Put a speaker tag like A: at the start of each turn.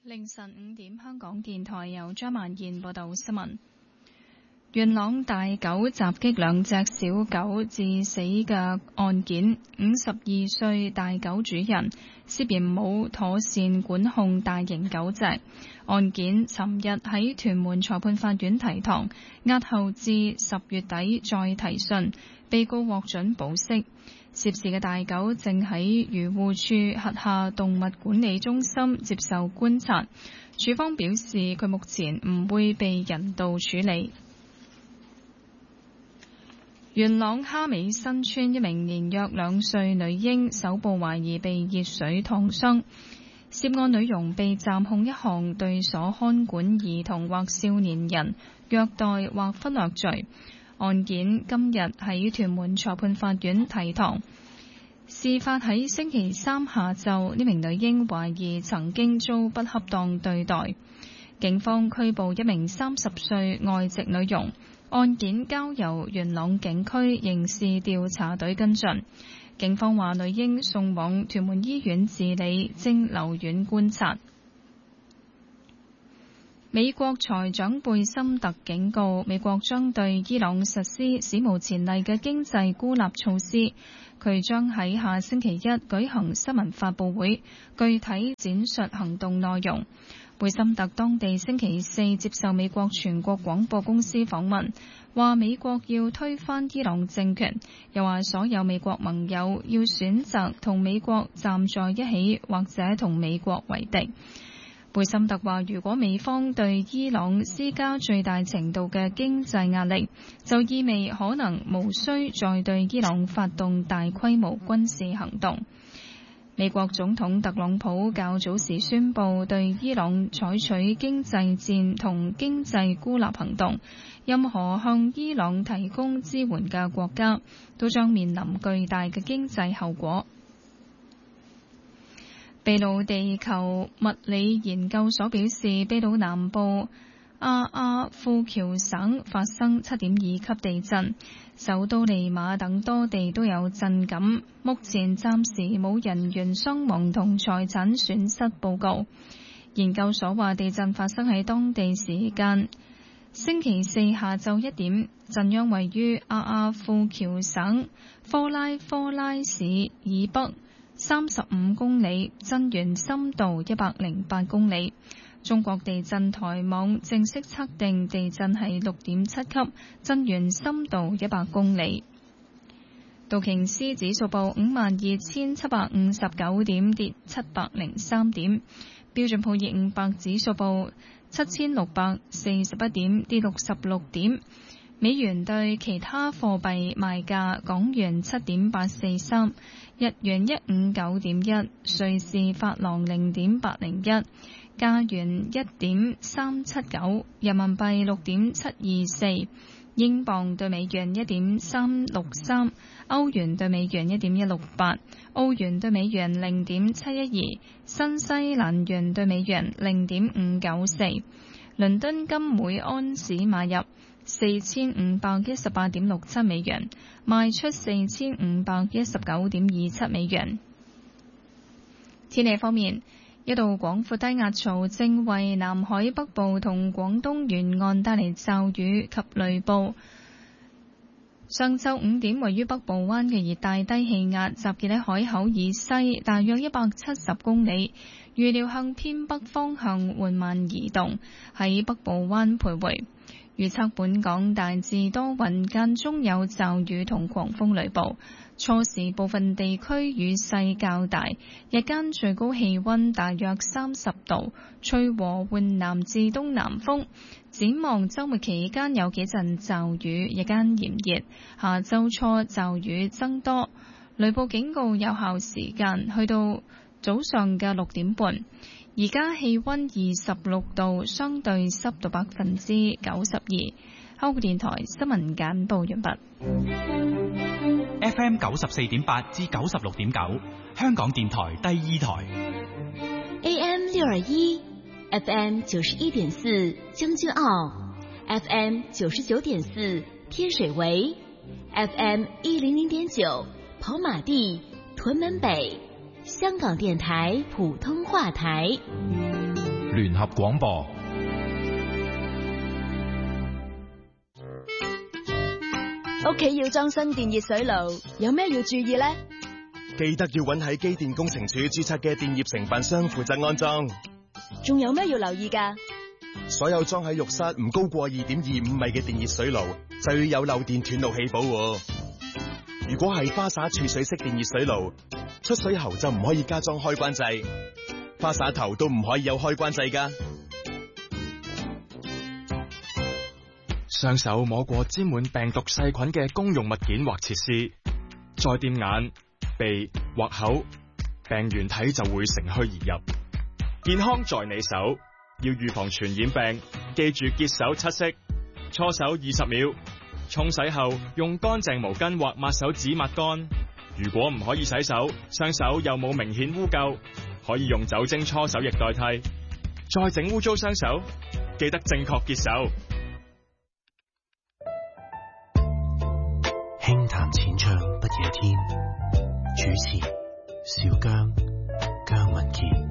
A: 凌晨5點，香港電台由張曼燕報道新聞。元朗大狗襲擊2隻小狗致死嘅案件，52歲大狗主人涉嫌冇妥善管控大型狗隻。案件尋日喺屯門裁判法院提堂，押後至10月底再提訊，被告獲准保釋。涉事嘅大狗正喺漁護處轄下動物管理中心接受觀察，署方表示佢目前唔會被人道處理。元朗蝦尾新村一名年約2歲女嬰手部懷疑被熱水燙傷，涉案女傭被暫控一項對所看管兒童或少年人虐待或忽略罪。案件今日喺屯門裁判法院提堂。事發喺星期三下晝，呢名女嬰懷疑曾經遭不恰當對待。警方拘捕一名30歲外籍女傭，案件交由元朗警區刑事調查隊跟進。警方話女嬰送往屯門醫院治理，正留院觀察。美國財長貝森特警告，美國將對伊朗實施史無前例嘅經濟孤立措施。佢將喺下星期一舉行新聞發佈會，具體展述行動內容。貝森特當地星期四接受美國全國廣播公司訪問，話美國要推翻伊朗政權，又話所有美國盟友要選擇同美國站在一起，或者同美國為敵。貝森特話，如果美方對伊朗施加最大程度嘅經濟壓力，就意味可能無需再對伊朗發動大規模軍事行動。美國總統特朗普較早時宣布對伊朗採取經濟戰同經濟孤立行動，任何向伊朗提供支援嘅國家都將面臨巨大嘅經濟後果。秘魯地球物理研究所表示，秘魯南部阿庫喬省發生7.2級地震，首都利馬等多地都有震感。目前暫時冇人員傷亡同財產損失報告。研究所話，地震發生喺當地時間星期四下晝1點，震央位於阿庫喬省科拉市以北35公里，震源深度108公里。中國地震台網正式測定地震係6.7級，震源深度100公里。道瓊斯指數報52,759點，跌703點。標準普爾500指數報7,641點，跌66點。美元對其他貨幣賣價：港元7.843，日元159.1，瑞士法郎0.801，加元1.379，人民幣6.724，英鎊對美元1.363，歐元對美元1.168，澳元對美元0.712，新西蘭元對美元0.594。倫敦金每安士買入4518.67美元，賣出4519.27美元。天氣方面，一道廣闊低壓槽正為南海北部同廣東沿岸帶嚟驟雨及雷暴。上晝5點，位於北部灣嘅熱帶低氣壓集結喺海口以西大約170公里，預料向偏北方向緩慢移動，喺北部灣徘徊。預測本港大致多雲，間中有驟雨同狂風雷暴，初時部分地區雨勢較大，日間最高氣溫大約30度，吹和緩南至東南風。展望週末期間有幾陣驟雨，日間炎熱，下週初驟雨增多，雷暴警告有效時間去到早上嘅6點半。而家氣溫26度，相對濕度92%。香港電台新聞簡報完畢。
B: FM 94.8至96.9，香港電台第2台。
C: AM 621 FM 91.4將軍澳 FM 99.4天水圍 FM 100.9跑馬地屯門北，香港電台普通話台。
D: 聯合廣播。
E: 屋企要裝新電熱水爐，有咩要注意呢？
F: 記得要揾喺機電工程署註冊嘅電業承辦商負責安裝。
E: 仲有咩要留意㗎？
F: 所有裝喺浴室唔高過2.25米嘅電熱水爐，就要有漏電斷路器保護。如果係花灑儲水式電熱水爐，出水喉就唔可以加裝開關掣，花灑頭都唔可以有開關掣㗎。
G: 雙手摸過沾滿病毒細菌嘅公用物件或設施，再掂眼、鼻或口，病原體就會乘虛而入。健康在你手，要預防傳染病，記住潔手7式，搓手20秒，沖洗後用乾淨毛巾或抹手紙抹乾。如果唔可以洗手，雙手又冇明顯污垢，可以用酒精搓手液代替。再整污糟雙手，記得正確潔手。
H: 輕彈淺唱不夜天，主持小姜、姜文傑。